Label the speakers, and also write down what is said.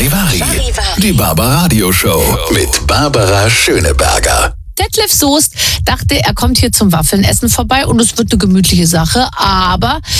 Speaker 1: Charivari. Die Barbaradio Show mit Barbara Schöneberger.
Speaker 2: Detlef Soest dachte, er kommt hier zum Waffelnessen vorbei und es wird eine gemütliche Sache, aber